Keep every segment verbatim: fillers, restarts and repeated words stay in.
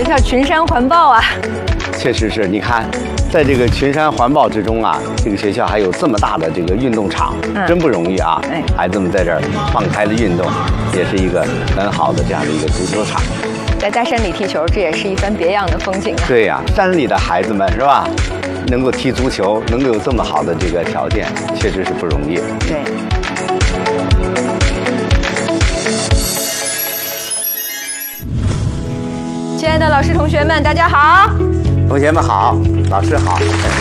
学校群山环抱啊！ 确实是，你看，在这个群山环抱之中啊，这个学校还有这么大的这个运动场，嗯、真不容易啊！哎，孩子们在这儿放开了运动，也是一个很好的这样的一个足球场。 在大山里踢球，这也是一番别样的风景啊！ 对呀、啊，山里的孩子们是吧？能够踢足球，能够有这么好的这个条件，确实是不容易。 对。亲爱的老师、同学们，大家好！ 同学们好，老师好。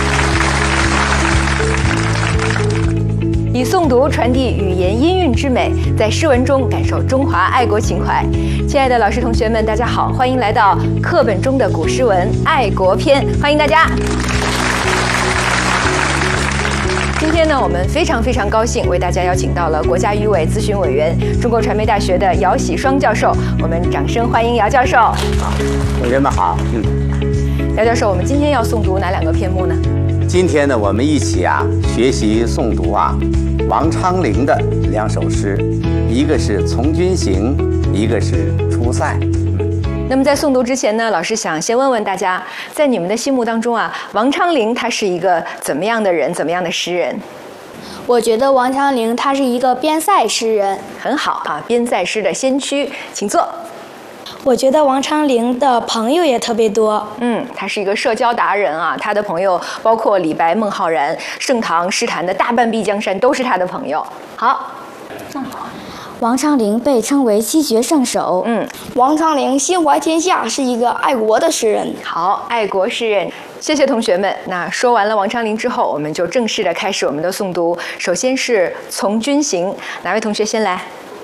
以诵读传递语言音韵之美，在诗文中感受中华爱国情怀。亲爱的老师、同学们，大家好，欢迎来到课本中的古诗文《爱国篇》，欢迎大家。今天呢，我们非常非常高兴为大家邀请到了国家语委咨询委员、中国传媒大学的姚喜双教授，我们掌声欢迎姚教授。 好，同学们好。嗯， 姚教授，我们今天要诵读哪两个篇目呢？ 今天呢，我们一起啊学习诵读啊王昌龄的两首诗，一个是《从军行》，一个是《出塞》。 那么在诵读之前呢，老师想先问问大家，在你们的心目当中啊，王昌龄他是一个怎么样的人，怎么样的诗人？ 我觉得王昌龄他是一个边塞诗人。 很好啊，边塞诗的先驱，请坐。 我觉得王昌龄的朋友也特别多。 嗯，他是一个社交达人啊，他的朋友包括李白、孟浩然，盛唐诗坛的大半壁江山都是他的朋友。好， 那好。王昌龄被称为七绝圣手。 嗯， 王昌龄心怀天下，是一个爱国的诗人。 好，爱国诗人，谢谢同学们。那说完了王昌龄之后，我们就正式的开始我们的诵读。首先是《从军行》，哪位同学先来？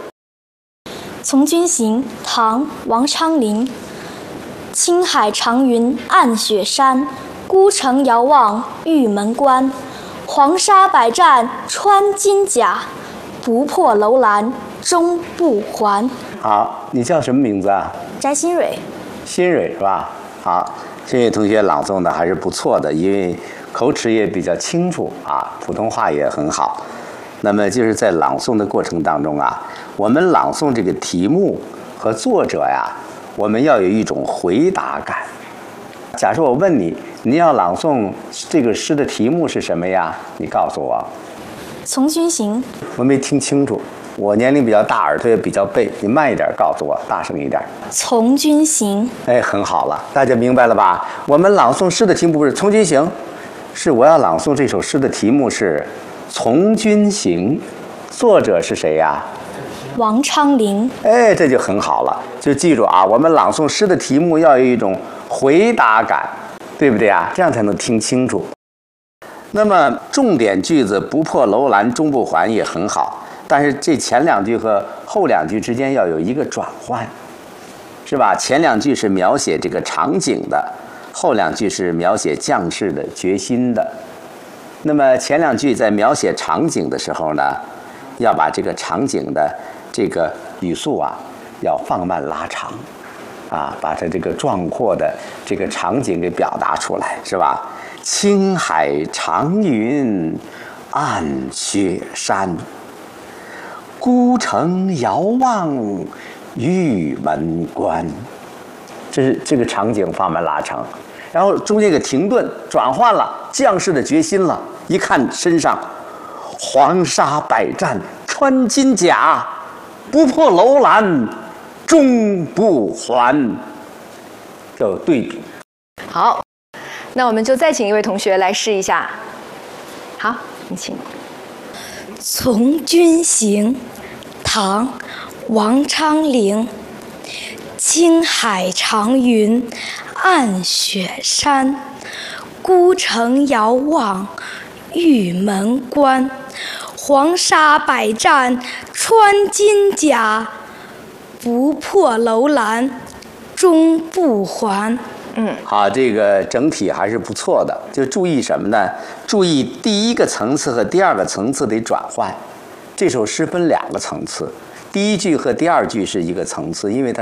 《从军行》唐·王昌龄。青海长云暗雪山，孤城遥望玉门关。黄沙百战穿金甲，不破楼兰终不还。 好，你叫什么名字啊？ 翟新蕊。 新蕊是吧？好，这位同学朗诵的还是不错的，因为口齿也比较清楚啊，普通话也很好。那么就是在朗诵的过程当中啊，我们朗诵这个题目和作者呀，我们要有一种回答感。假设我问你，你要朗诵这个诗的题目是什么呀？你告诉我。 从军行。 我没听清楚，我年龄比较大，耳朵也比较背，你慢一点告诉我，大声一点。 从军行。 哎，很好了，大家明白了吧？我们朗诵诗的题目不是《从军行》，是我要朗诵这首诗的题目是《从军行》，作者是谁呀？ 王昌龄。 哎，这就很好了，就记住啊，我们朗诵诗的题目要有一种回答感，对不对啊？这样才能听清楚。那么重点句子不破楼兰终不还也很好，但是这前两句和后两句之间要有一个转换，是吧？前两句是描写这个场景的，后两句是描写将士的决心的。那么前两句在描写场景的时候呢，要把这个场景的这个语速啊要放慢拉长，啊，把它这个壮阔的这个场景给表达出来，是吧？青海长云暗雪山，孤城遥望玉门关。这是这个场景放慢拉长，然后中间一个停顿，转换了将士的决心了。一看身上黄沙百战穿金甲，不破楼兰终不还，就对比。 好，那我们就再请一位同学来试一下。好，你请。 从军行，唐·王昌龄。青海长云暗雪山，孤城遥望玉门关。黄沙百战穿金甲，不破楼兰终不还。 嗯， 好，这个整体还是不错的。就注意什么呢？注意第一个层次和第二个层次得转换。这首诗分两个层次，第一句和第二句是一个层次，因为它